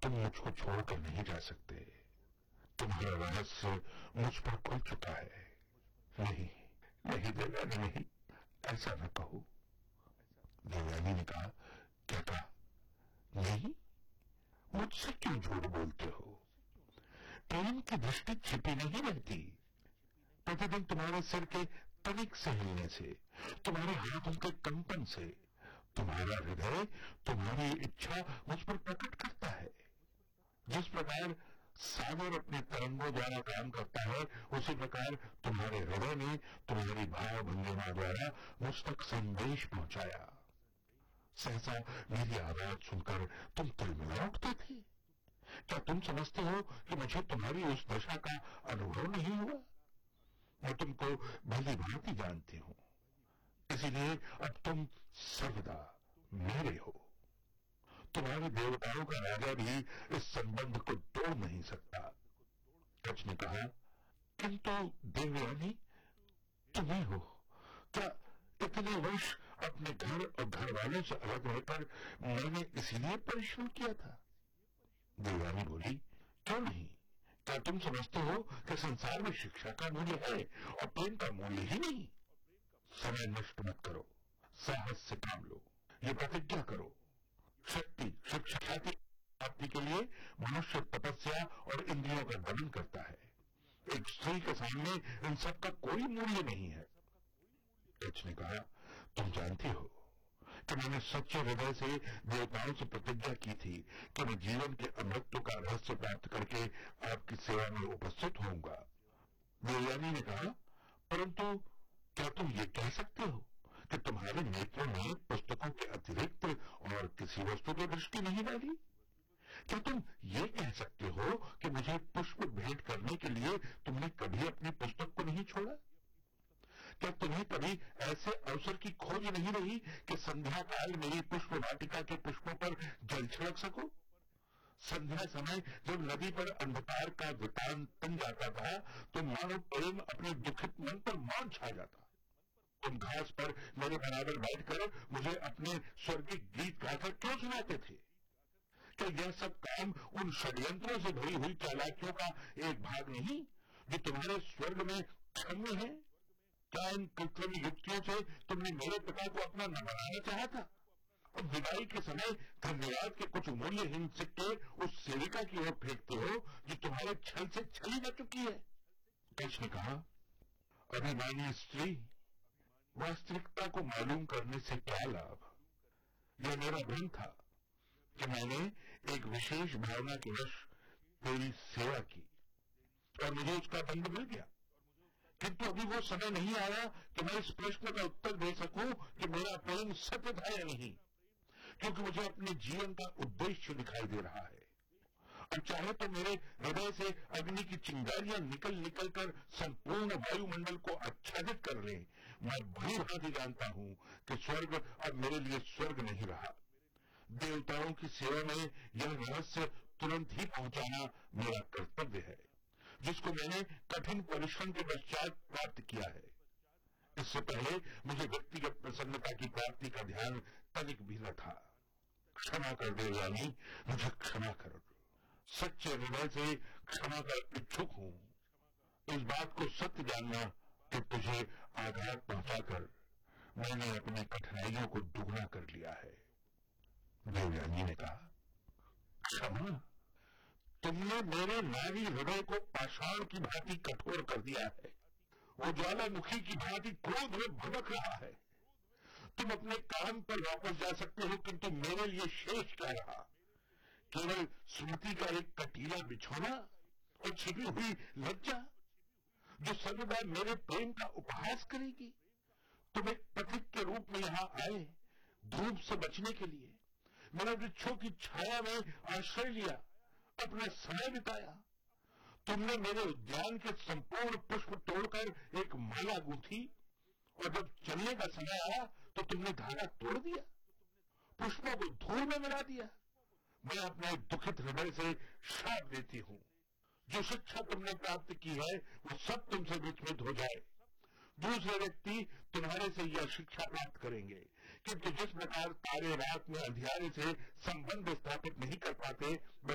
तुम मुझको छोड़कर नहीं जा सकते। तुम्हारा रहस्य मुझ पर खुल चुका है। नहीं नहीं देवयानी, नहीं, ऐसा न कहो। देवयानी ने कहा, क्या कहा? नहीं, मुझसे क्यों झूठ बोलते हो? प्रेम की दृष्टि छिपी नहीं रहती। प्रतिदिन तुम्हारे सिर के तनिक से हिलने से, तुम्हारे हाथों के कंपन से, तुम्हारा हृदय तुम्हारी इच्छा मुझ पर प्रकट करता है। जिस प्रकार सागर अपने तरंगों द्वारा काम करता है, उसी प्रकार तुम्हारे हृदय ने तुम्हारी भाव भंगिमा द्वारा मुझ तक संदेश पहुंचाया। सहसा मेरी आवाज सुनकर तुम तिलमिला उठते थे। क्या तुम समझते हो कि मुझे तुम्हारी उस दशा का अनुभव नहीं हुआ? मैं तुमको भली भांति जानती हूं, इसीलिए अब तुम सर्वदा मेरे हो। तुम्हारे देवताओं का राजा भी इस संबंध को तोड़ नहीं सकता। कच्छ ने कहा, किंतु देवयानी, तुम ही हो। क्या इतने वर्ष अपने घर और घर वालों से अलग रहकर मैंने इसीलिए परिश्रम किया था? देवयानी बोली, क्यों नहीं? क्या तुम समझते हो कि संसार में शिक्षा का मूल्य है और प्रेम का मूल्य ही नहीं? समय नष्ट मत करो, साहस से काम लो, ये प्रतिज्ञा करो। शक्ति, शिक्षा, ख्याति प्राप्ति के लिए मनुष्य तपस्या और इंद्रियों का दमन करता है। एक स्त्री के सामने इन सब का कोई मूल्य नहीं है। कच्छ ने कहा, तुम जानती हो कि मैंने सच्चे हृदय से देवताओं से प्रतिज्ञा की थी कि मैं जीवन के अमृतत्व का रहस्य प्राप्त करके आपकी सेवा में उपस्थित होऊंगा। देवयानी ने कहा, परंतु क्या तुम ये कह सकते हो कि तुम्हारे नेत्रों में पुस्तकों के अतिरिक्त और किसी वस्तु की दृष्टि नहीं डाली? क्या तुम ये कह सकते हो कि मुझे पुष्प भेंट करने के लिए तुमने कभी अपनी पुस्तक को नहीं छोड़ा? क्या तुम्हें कभी ऐसे अवसर की खोज नहीं रही कि संध्या काल मेरी पुष्प वाटिका के पुष्पों पर जल छिड़क सको? संध्या समय जब नदी पर अंधकार का वृतांत बन जाता था, तो मानो प्रेम अपने दुखित मन पर मौन छा जाता। तुम घास पर मेरे बराबर बैठकर मुझे अपने स्वर्गीय गीत गाकर क्यों सुनाते थे? क्या यह सब काम उन षड्यंत्रों से भरी हुई चालाकियों का एक भाग नहीं जो तुम्हारे स्वर्ग में क्षम्य है? क्या इन कृत्रिम युक्तियों से तुमने मेरे पिता को अपना न बनाना चाहा था और विदाई के समय धन्यवाद के कुछ मूल्यहीन सिक्के उस सेविका की ओर फेंकते हो जो तुम्हारे छल से छली जा चुकी है? कच्छ ने कहा, अभिमानी स्त्री, वास्तविकता को मालूम करने से क्या लाभ? यह मेरा भ्रम था कि मैंने एक विशेष भावना के वश तेरी सेवा की और मुझे उसका दंड मिल गया। किंतु अभी वो समय नहीं आया कि मैं इस प्रश्न का उत्तर दे सकूं कि मेरा प्रेम सत्य था या नहीं, क्योंकि मुझे अपने जीवन का उद्देश्य दिखाई दे रहा है। और चाहे तो मेरे हृदय से अग्नि की चिंगारियां निकल निकल कर संपूर्ण वायुमंडल को आच्छादित कर ले, मैं भली भांति जानता हूं कि स्वर्ग अब मेरे लिए स्वर्ग नहीं रहा। देवताओं की सेवा में यह रहस्य तुरंत ही पहुंचाना मेरा कर्तव्य है, जिसको मैंने कठिन परिश्रम के पश्चात प्राप्त किया है। इससे पहले मुझे व्यक्तिगत प्रसन्नता की प्राप्ति का ध्यान तनिक भी न था। क्षमा कर देवयानी, मुझे क्षमा कर। सच्चे हृदय से क्षमा कर इच्छुक हूं। इस बात को सत्य जानना कि तुझे आघात पहुंचाकर मैंने अपनी कठिनाइयों को दुगना कर लिया है। देवयानी ने कहा, क्षमा? तुमने मेरे नारी हृदय को पाषाण की भांति कठोर कर दिया है। वो ज्वालामुखी की भांति क्रोध में भड़क रहा है। तुम अपने काम पर वापस जा सकते हो, किंतु मेरे लिए शेष क्या रहा? केवल स्मृति का एक कटीला बिछोना और छिपी हुई लज्जा जो सर्वदा मेरे प्रेम का उपहास करेगी। तुम एक पथिक के रूप में यहाँ आए धूप से बचने के लिए, मैंने वृक्षों की छाया में आश्रय लिया, अपना समय बिताया। तुमने मेरे उद्यान के संपूर्ण पुष्प तोड़कर एक माला गूंथी और जब चलने का समय आया तो तुमने धागा तोड़ दिया, पुष्पों को धूल में मिला दिया। मैं अपने दुखित हृदय से श्राप देती हूं, जो शिक्षा तुमने प्राप्त की है वो सब तुमसे विस्मृत हो जाए। दूसरे व्यक्ति तुम्हारे से यह शिक्षा प्राप्त करेंगे, किंतु जिस प्रकार तारे रात में अंधियारे से संबंध स्थापित नहीं कर पाते,